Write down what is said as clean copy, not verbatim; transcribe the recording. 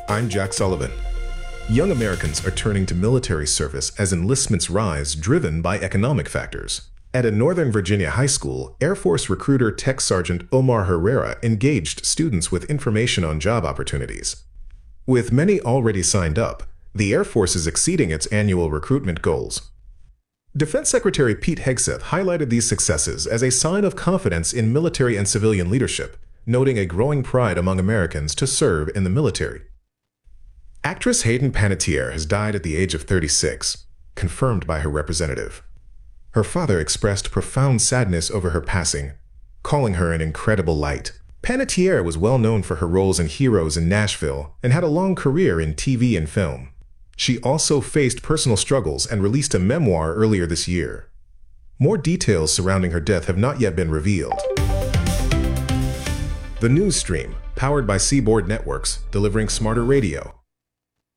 I'm Jack Sullivan. Young Americans are turning to military service as enlistments rise, driven by economic factors. At a Northern Virginia high school, Air Force recruiter Tech Sergeant Omar Herrera engaged students with information on job opportunities. With many already signed up, the Air Force is exceeding its annual recruitment goals. Defense Secretary Pete Hegseth highlighted these successes as a sign of confidence in military and civilian leadership, noting a growing pride among Americans to serve in the military. Actress Hayden Panettiere has died at the age of 36, confirmed by her representative. Her father expressed profound sadness over her passing, calling her an incredible light. Panettiere was well known for her roles in Heroes in Nashville and had a long career in TV and film. She also faced personal struggles and released a memoir earlier this year. More details surrounding her death have not yet been revealed. The News Stream, powered by Seaboard Networks, delivering smarter radio.